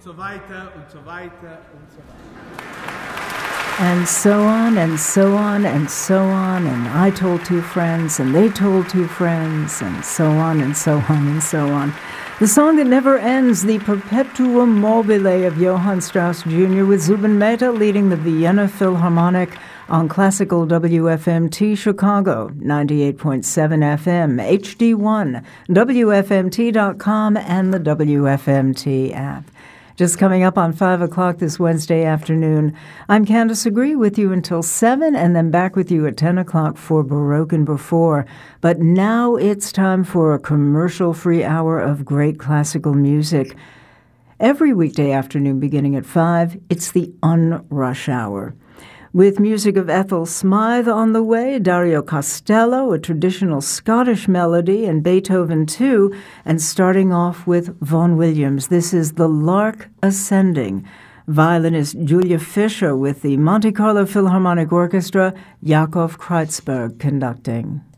so weiter und so weiter und so weiter. And so on and so on and so on, and I told two friends, and they told two friends, and so on and so on and so on. The song that never ends, the Perpetuum mobile of Johann Strauss Jr. with Zubin Mehta leading the Vienna Philharmonic on classical WFMT Chicago, 98.7 FM, HD1, WFMT.com, and the WFMT app. Just coming up on 5 o'clock this Wednesday afternoon, I'm Candace Agree with you until 7 and then back with you at 10 o'clock for Baroque and Before. But now it's time for a commercial-free hour of great classical music. Every weekday afternoon beginning at 5, it's the Unrush Hour. With music of Ethel Smythe on the way, Dario Costello, a traditional Scottish melody, and Beethoven too, and starting off with Vaughan Williams. This is The Lark Ascending. Violinist Julia Fischer with the Monte Carlo Philharmonic Orchestra, Yakov Kreutzberg conducting.